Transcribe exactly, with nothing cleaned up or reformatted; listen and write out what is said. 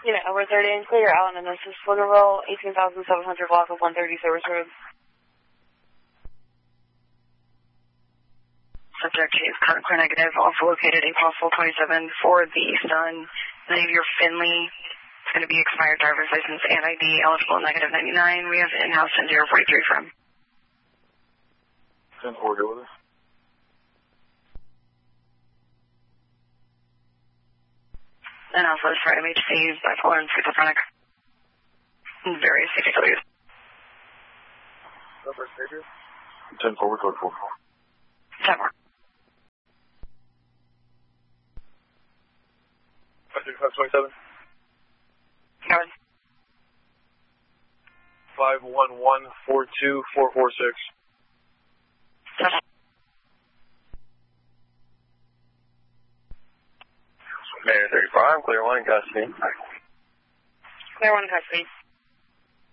Unit over thirty and clear, Allen and this is Pflugerville, eighteen thousand seven hundred block of one thirty Service Road. Subject is current clear negative, also located a possible twenty-seven for the Sun. Xavier Finley. It's going to be expired driver's license and I D, eligible negative ninety-nine. We have in-house ten zero forty-three from. ten four, go with us. And also for M H C, bipolar and schizophrenic. And various C C Ws. Number Xavier? ten four, code four. ten four. five six five twenty-seven. Go ahead. five one one four two four four six. Seven. Mayor thirty-five, clear one in custody. Clear one in custody.